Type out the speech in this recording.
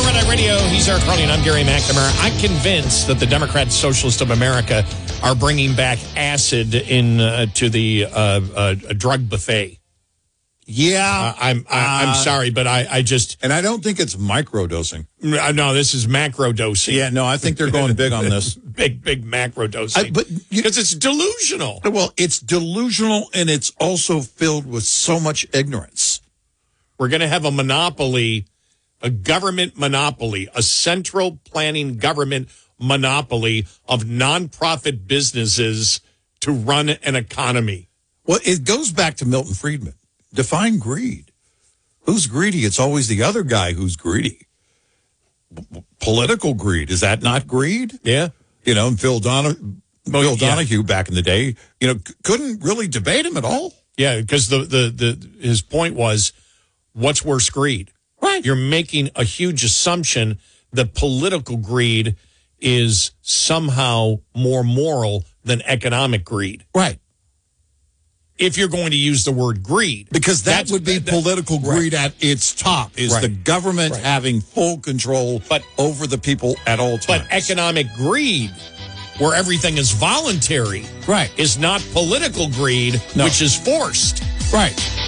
Red Eye Radio. He's Eric Carly, and I'm Gary McNamara. I'm convinced that the Democrat Socialists of America are bringing back acid to the drug buffet. Yeah. I'm sorry, but I just... And I don't think it's microdosing. No, this is macro dosing. Yeah, no, I think they're going big on this. big macro dosing. Because it's delusional. Well, it's delusional, and it's also filled with so much ignorance. We're going to have a monopoly, a government monopoly, a central planning government monopoly of nonprofit businesses to run an economy. Well, it goes back to Milton Friedman. Define greed. Who's greedy? It's always the other guy who's greedy. Political greed. Is that not greed? Yeah. You know, and Phil Donahue back in the day, couldn't really debate him at all. Yeah, because his point was, what's worse, greed? Right. You're making a huge assumption that political greed is somehow more moral than economic greed. Right. If you're going to use the word greed. Because that would be political greed at its top, is the government having full control over the people at all times. But economic greed, where everything is voluntary, is not political greed, which is forced. Right.